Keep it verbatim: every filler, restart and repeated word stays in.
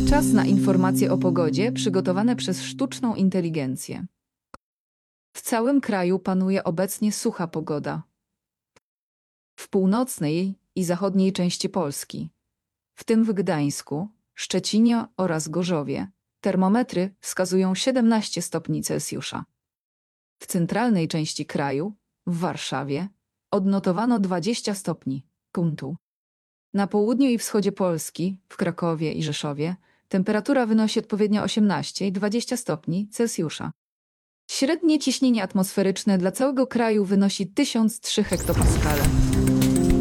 Czas na informacje o pogodzie przygotowane przez sztuczną inteligencję. W całym kraju panuje obecnie sucha pogoda. W północnej i zachodniej części Polski, w tym w Gdańsku, Szczecinie oraz Gorzowie, termometry wskazują siedemnaście stopni Celsjusza. W centralnej części kraju, w Warszawie, odnotowano dwadzieścia stopni Kuntu. Na południu i wschodzie Polski, w Krakowie i Rzeszowie, temperatura wynosi odpowiednio osiemnaście i dwadzieścia stopni Celsjusza. Średnie ciśnienie atmosferyczne dla całego kraju wynosi tysiąc trzy hektopaskale.